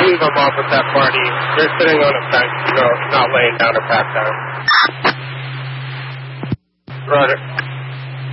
leave them off at that party. They're sitting on a bench, not laying down a pat down. Roger.